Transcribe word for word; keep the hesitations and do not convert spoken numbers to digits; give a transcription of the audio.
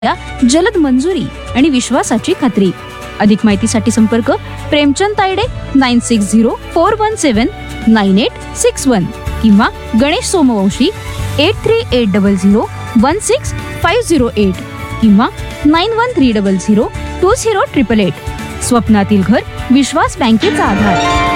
जलद मंजुरी आणि विश्वासाची खात्री. अधिक माहितीसाठी संपर्क Premchand Tayde nine six zero four one सेवन नाईन एट सिक्स वन किंवा Ganesh Somvanshi eight three eight double zero one six five zero eight किंवा nine one three double zero to zero triple eight. स्वप्नातील घर विश्वास बँकेचा आधार.